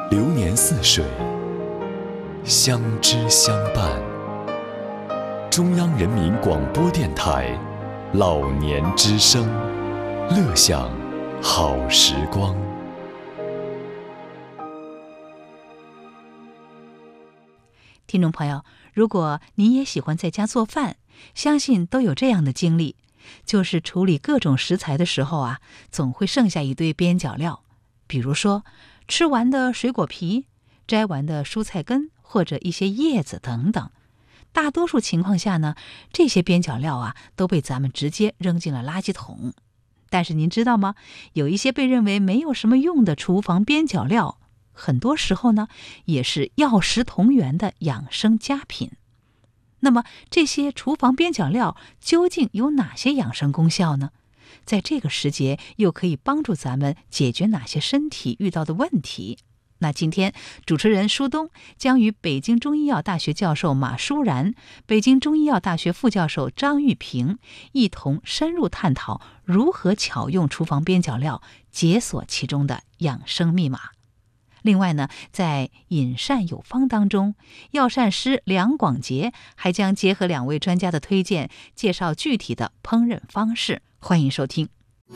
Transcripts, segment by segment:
流年似水，相知相伴。中央人民广播电台老年之声，乐享好时光。 听众朋友，如果你也喜欢在家做饭，相信都有这样的经历，就是处理各种食材的时候啊，总会剩下一堆边角料，比如说吃完的水果皮、摘完的蔬菜根或者一些叶子等等。大多数情况下呢，这些边角料啊都被咱们直接扔进了垃圾桶。但是您知道吗？有一些被认为没有什么用的厨房边角料，很多时候呢也是药食同源的养生佳品。那么这些厨房边角料究竟有哪些养生功效呢？在这个时节又可以帮助咱们解决哪些身体遇到的问题？那今天主持人舒东将与北京中医药大学教授马舒然、北京中医药大学副教授张玉平一同深入探讨如何巧用厨房边角料，解锁其中的养生密码。另外呢，在饮膳有方当中，药膳师梁广杰还将结合两位专家的推荐，介绍具体的烹饪方式。欢迎收听。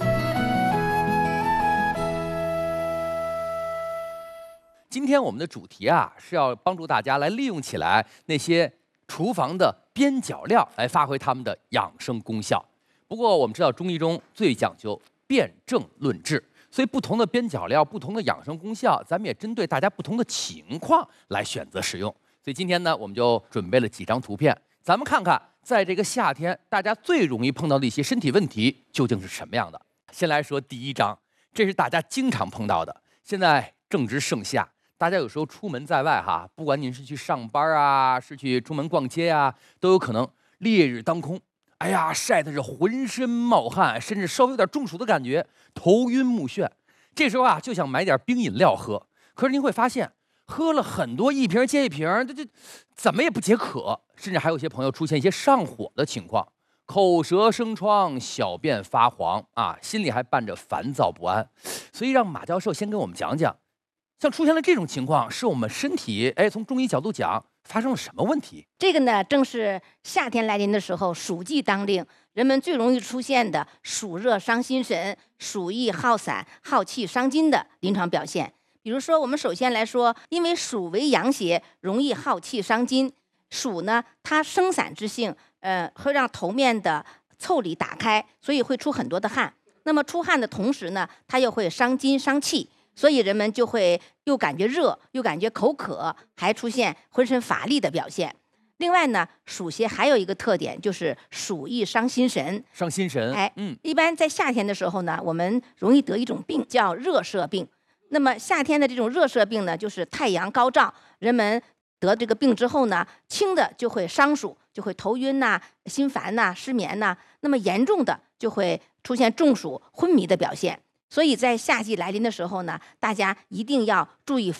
今天我们的主题啊，是要帮助大家来利用起来那些厨房的边角料，来发挥它们的养生功效。不过我们知道中医中最讲究辨证论治，所以不同的边角料、不同的养生功效，咱们也针对大家不同的情况来选择使用。所以今天呢，我们就准备了几张图片，咱们看看在这个夏天大家最容易碰到的一些身体问题究竟是什么样的。先来说第一张，这是大家经常碰到的。现在正值盛夏，大家有时候出门在外哈，不管您是去上班啊，是去出门逛街啊，都有可能烈日当空，哎呀，晒的是浑身冒汗，甚至稍微有点中暑的感觉，头晕目眩。这时候啊，就想买点冰饮料喝，可是您会发现，喝了很多一瓶接一瓶，这怎么也不解渴，甚至还有些朋友出现一些上火的情况，口舌生疮，小便发黄啊，心里还伴着烦躁不安。所以让马教授先跟我们讲讲，像出现了这种情况，是我们身体从中医角度讲发生了什么问题？ 这个呢，正是夏天来临的时候，暑季当令，人们最容易出现的暑热伤心神、暑易耗散、耗气伤筋的临床表现。比如说，我们首先来说，因为暑为阳邪，容易耗气伤筋。暑呢，它生散之性，会让头面的腠理打开，所以会出很多的汗。那么出汗的同时呢，它又会伤筋伤气。所以人们就会又感觉热，又感觉口渴，还出现浑身乏力的表现。另外呢，暑邪还有一个特点，就是暑易伤心神。 伤心神， 一般在夏天的时候呢，我们容易得一种病叫热射病。那么夏天的这种热射病呢，就是太阳高照，人们得这个病之后呢，轻的就会伤暑，就会头晕呐、心烦呐、失眠呐；那么严重的就会出现中暑、昏迷的表现。所以在夏季来临的时候呢，大家一定要注意